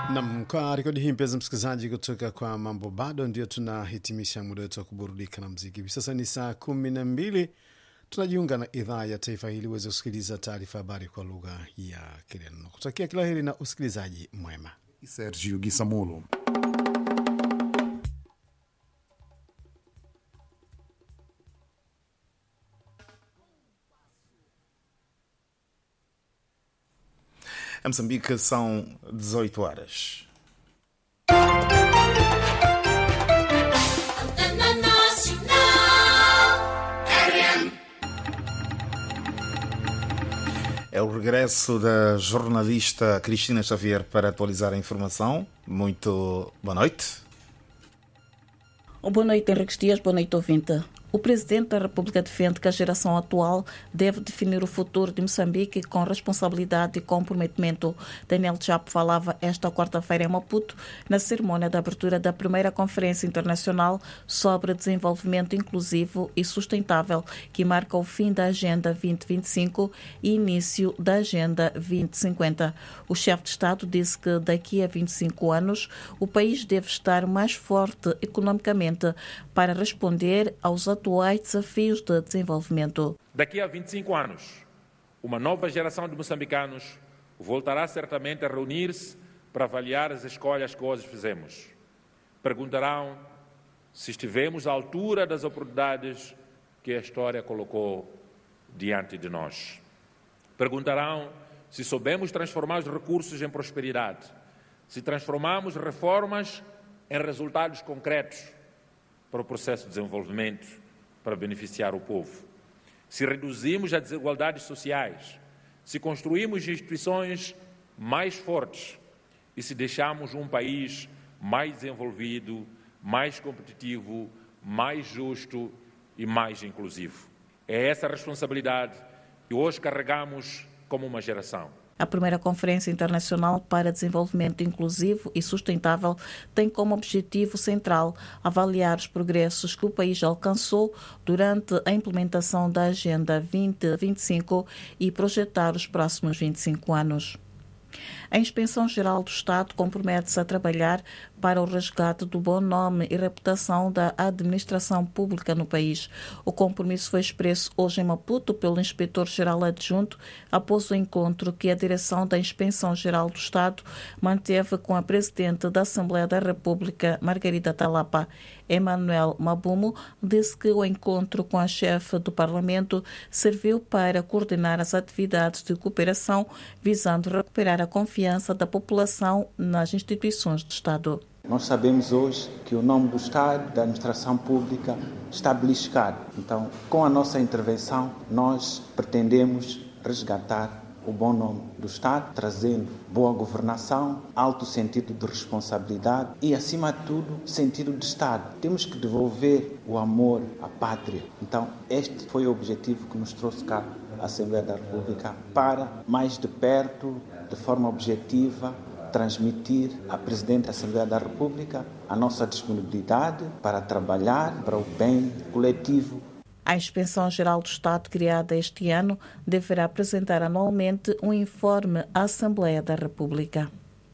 Nam, kwa rekodi hii mpenzi msikilizaji, kutoka kwa Mambo Bado, ndio tunahitimisha muda wetu wa kuburudika na mziki. Hivi sasa ni saa 12. Tunajiunga na idhaa ya taifa ili uweze kusikiliza taarifa habari kwa lugha ya Kireno. Kutakia kila heri na usikilizaji mwema. Sergio Gisamulo. Em Moçambique são 18 horas. É o regresso da jornalista Cristina Xavier para atualizar a informação. Muito boa noite. Boa noite, Henrique Dias. Boa noite, ouvinte. O presidente da República defende que a geração atual deve definir o futuro de Moçambique com responsabilidade e comprometimento. Daniel Chapo falava esta quarta-feira em Maputo, na cerimônia de abertura da primeira Conferência Internacional sobre Desenvolvimento Inclusivo e Sustentável, que marca o fim da Agenda 2025 e início da Agenda 2050. O chefe de Estado disse que daqui a 25 anos o país deve estar mais forte economicamente para responder aos atuais desafios de desenvolvimento. Daqui a 25 anos, uma nova geração de moçambicanos voltará certamente a reunir-se para avaliar as escolhas que hoje fizemos. Perguntarão se estivemos à altura das oportunidades que a história colocou diante de nós. Perguntarão se soubemos transformar os recursos em prosperidade, se transformamos reformas em resultados concretos para o processo de desenvolvimento, para beneficiar o povo. Se reduzimos as desigualdades sociais, se construímos instituições mais fortes e se deixamos um país mais desenvolvido, mais competitivo, mais justo e mais inclusivo. É essa responsabilidade que hoje carregamos como uma geração. A primeira Conferência Internacional para Desenvolvimento Inclusivo e Sustentável tem como objetivo central avaliar os progressos que o país alcançou durante a implementação da Agenda 2025 e projetar os próximos 25 anos. A Inspeção-Geral do Estado compromete-se a trabalhar para o resgate do bom nome e reputação da administração pública no país. O compromisso foi expresso hoje em Maputo pelo Inspetor-Geral Adjunto após o encontro que a direção da Inspeção-Geral do Estado manteve com a Presidente da Assembleia da República, Margarida Talapa. Emmanuel Mabumo disse que o encontro com a chefe do Parlamento serviu para coordenar as atividades de cooperação visando recuperar a confiança da população nas instituições do Estado. Nós sabemos hoje que o nome do Estado, da administração pública, está beliscado. Então, com a nossa intervenção, nós pretendemos resgatar o bom nome do Estado, trazendo boa governação, alto sentido de responsabilidade e, acima de tudo, sentido de Estado. Temos que devolver o amor à pátria. Então, este foi o objetivo que nos trouxe cá à Assembleia da República, para, mais de perto, de forma objetiva, transmitir à Presidente da Assembleia da República a nossa disponibilidade para trabalhar para o bem coletivo. A Inspeção-Geral do Estado, criada este ano, deverá apresentar anualmente um informe à Assembleia da República.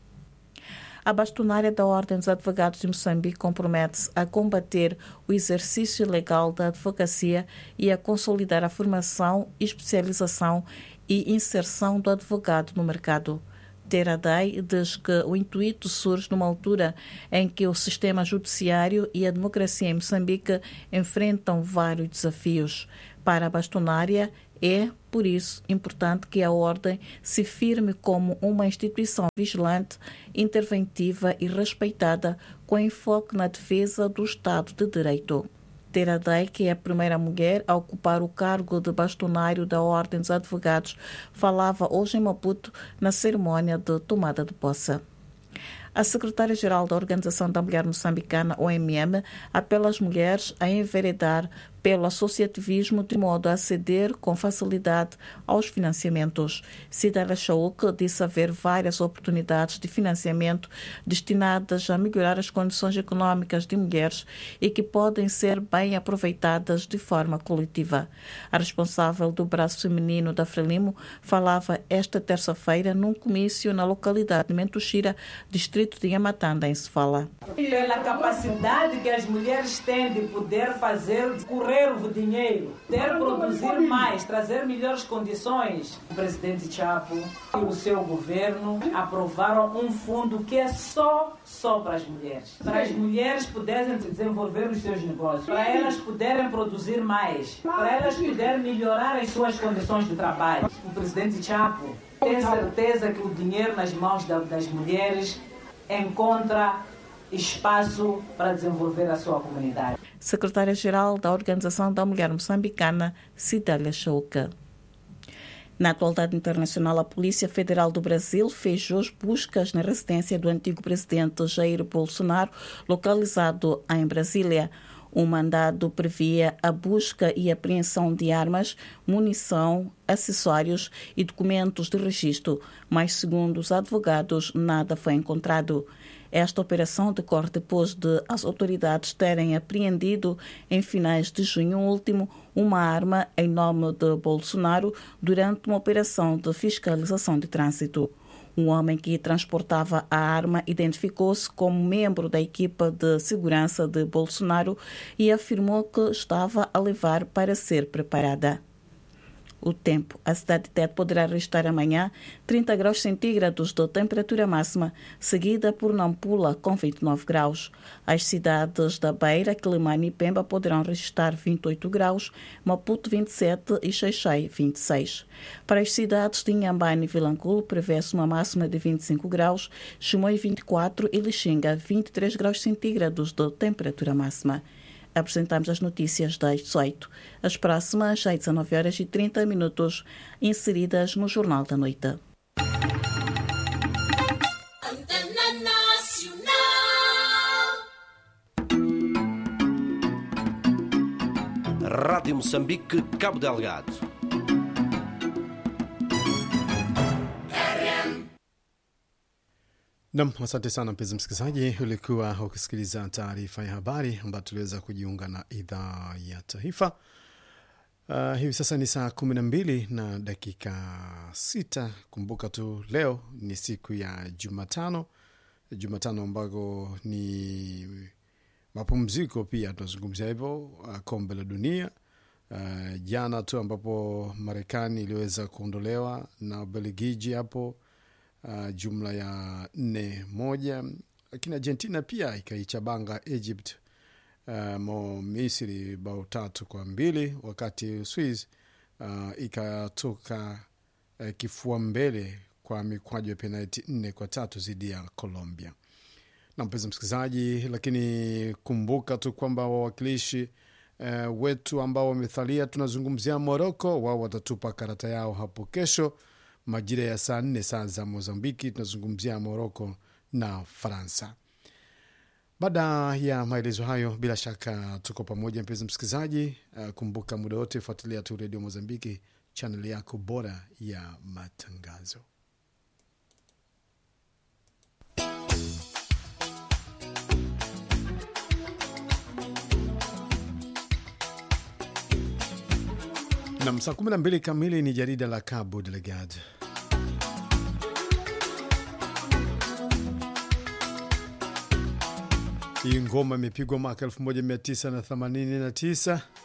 A bastonária da Ordem dos Advogados de Moçambique compromete-se a combater o exercício ilegal da advocacia e a consolidar a formação, especialização e inserção do advogado no mercado. Teradei diz que o intuito surge numa altura em que o sistema judiciário e a democracia em Moçambique enfrentam vários desafios. Para a bastonária, é, por isso, importante que a Ordem se firme como uma instituição vigilante, interventiva e respeitada, com enfoque na defesa do Estado de Direito. Teradei, que é a primeira mulher a ocupar o cargo de bastonário da Ordem dos Advogados, falava hoje em Maputo na cerimônia de tomada de posse. A secretária-geral da Organização da Mulher Moçambicana, OMM, apela às mulheres a enveredar pelo associativismo de modo a aceder com facilidade aos financiamentos. Cidara Chauk disse haver várias oportunidades de financiamento destinadas a melhorar as condições econômicas de mulheres e que podem ser bem aproveitadas de forma coletiva. A responsável do braço feminino da Frelimo falava esta terça-feira num comício na localidade de Mentuxira, distrito de Yamatanda, em Sofala. Pela capacidade que as mulheres têm de poder fazer correr o dinheiro, poder produzir mais, trazer melhores condições. O presidente Chapo e o seu governo aprovaram um fundo que é só para as mulheres poderem desenvolver os seus negócios, para elas poderem produzir mais, para elas poderem melhorar as suas condições de trabalho. O presidente Chapo tem certeza que o dinheiro nas mãos das mulheres encontra espaço para desenvolver a sua comunidade. Secretária-Geral da Organização da Mulher Moçambicana, Cidália Chauk. Na atualidade internacional, a Polícia Federal do Brasil fez hoje buscas na residência do antigo presidente Jair Bolsonaro, localizado em Brasília. O mandado previa a busca e apreensão de armas, munição, acessórios e documentos de registro, mas, segundo os advogados, nada foi encontrado. Esta operação decorre depois de as autoridades terem apreendido, em finais de junho último, uma arma em nome de Bolsonaro durante uma operação de fiscalização de trânsito. Um homem que transportava a arma identificou-se como membro da equipa de segurança de Bolsonaro e afirmou que estava a levar para ser preparada. O tempo. A cidade de Tete poderá registrar amanhã 30 graus centígrados de temperatura máxima, seguida por Nampula com 29 graus. As cidades da Beira, Quelimane e Pemba poderão registrar 28 graus, Maputo 27 e Xai-Xai 26. Para as cidades de Inhambane e Vilanculo, prevê-se uma máxima de 25 graus, Chimoio 24 e Lixinga 23 graus centígrados de temperatura máxima. Apresentamos as notícias das 18. As próximas às 19h30, inseridas no Jornal da Noite. Rádio Moçambique, Cabo Delgado. Nam, asante sana mpenzi msikilizaji, ulikuwa ukisikiliza taarifa ya habari ambayo tuliweza kujiunga na idhaa ya taifa. Hivi sasa ni saa 12 na dakika 6. Kumbuka tu leo ni siku ya Jumatano ambako ni mapumziko pia, tunazungumzia hivyo, kombe la dunia. Jana tu ambapo Marekani iliweza kuondolewa na Ubelgiji hapo, jumla ya 4-1, lakini Argentina pia ikaichabanga Egypt, Misri bao 3-2, wakati Swiss ikatoka kifua mbele kwa mikwaju ya penalti 4-3 dhidi ya Colombia. Na mpenzi msikilizaji, lakini kumbuka tu kwamba wawakilishi wetu ambao wamethalia, tunazungumzia Morocco, wao watatupa karata yao hapo kesho majira ya saa 4 saa za Mozambiki. Tunazungumzia Morocco na Faransa. Baada ya maelezo hayo, bila shaka tuko pamoja mpenzi msikilizaji. Kumbuka muda wote fuatilia tu Radio Mozambiki, channel yako bora ya matangazo. Na saa 12 kamili ni jarida la Cabo Delgado. Hii ngoma imepigwa mwaka 1989